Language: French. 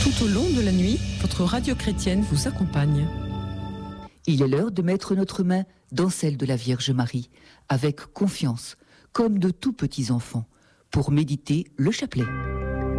Tout au long de la nuit, votre radio chrétienne vous accompagne. Il est l'heure de mettre notre main dans celle de la Vierge Marie, avec confiance, comme de tout petits enfants, pour méditer le chapelet.